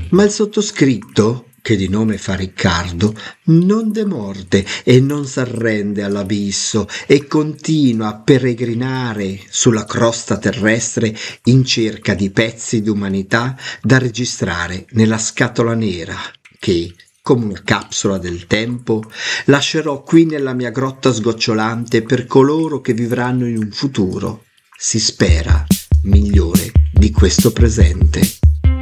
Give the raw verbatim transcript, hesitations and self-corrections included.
Ma il sottoscritto, che di nome fa Riccardo, non demorde e non s'arrende all'abisso e continua a peregrinare sulla crosta terrestre in cerca di pezzi d'umanità da registrare nella scatola nera che, come una capsula del tempo, lascerò qui nella mia grotta sgocciolante per coloro che vivranno in un futuro, si spera, migliore di questo presente.